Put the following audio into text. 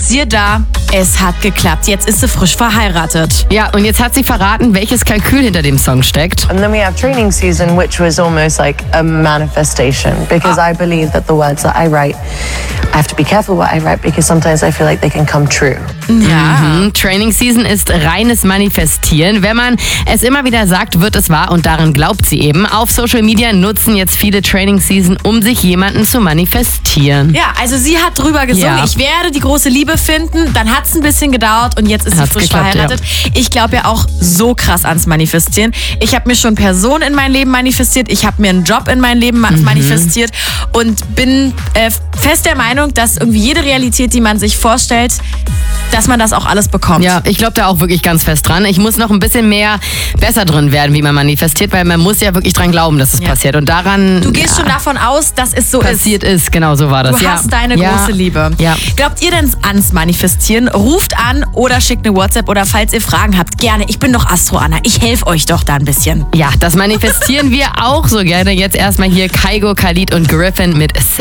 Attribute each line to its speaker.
Speaker 1: siehe da, es hat geklappt. Jetzt ist sie frisch verheiratet.
Speaker 2: Ja, und jetzt hat sie verraten, welches Kalkül hinter dem Song steckt.
Speaker 3: And then we have training season, which was almost like a manifestation because I believe that the words that I write, I have to be careful what I write because sometimes I feel like they can come true.
Speaker 2: Ja. Training Season ist reines Manifestieren. Wenn man es immer wieder sagt, wird es wahr und daran glaubt sie eben. Auf Social Media nutzen jetzt viele Training Season, um sich jemanden zu manifestieren.
Speaker 1: Ja, also sie hat drüber gesungen,
Speaker 2: Ja.
Speaker 1: ich werde die große Liebe finden. Dann hat es ein bisschen gedauert und jetzt ist sie
Speaker 2: Hat's
Speaker 1: frisch
Speaker 2: geklappt,
Speaker 1: verheiratet. Ich glaube ja auch so krass ans Manifestieren. Ich habe mir schon Personen in mein Leben manifestiert. Ich habe mir einen Job in mein Leben manifestiert und bin fest der Meinung, dass irgendwie jede Realität, die man sich vorstellt, dass man das auch alles bekommt.
Speaker 2: Ja, ich glaube da auch wirklich ganz fest dran. Ich muss noch ein bisschen besser drin werden, wie man manifestiert, weil man muss ja wirklich dran glauben, dass es passiert. Und daran
Speaker 1: Du gehst schon davon aus, dass es so
Speaker 2: passiert ist. Genau, so war das.
Speaker 1: Du hast deine große Liebe.
Speaker 2: Ja.
Speaker 1: Glaubt ihr denn ans Manifestieren? Ruft an oder schickt eine WhatsApp oder falls ihr Fragen habt, gerne. Ich bin doch Astro Anna. Ich helfe euch doch da ein bisschen.
Speaker 2: Ja, das manifestieren wir auch so gerne. Jetzt erstmal hier Kygo, Khalid und Griffin mit